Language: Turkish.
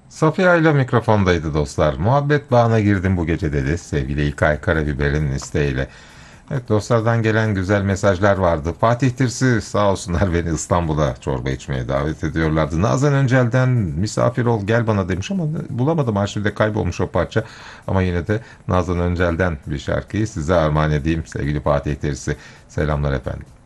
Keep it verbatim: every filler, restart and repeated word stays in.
Safiye ile mikrofondaydı dostlar. Muhabbet bağına girdim bu gece dedi sevgili İlkay Karabiber'in isteğiyle. Evet, dostlardan gelen güzel mesajlar vardı. Fatih Tirsi sağ olsunlar beni İstanbul'a çorba içmeye davet ediyorlardı. Nazan Öncel'den misafir ol gel bana demiş ama bulamadım, arşivde kaybolmuş o parça. Ama yine de Nazan Öncel'den bir şarkıyı size armağan edeyim sevgili Fatih Tirsi. Selamlar efendim.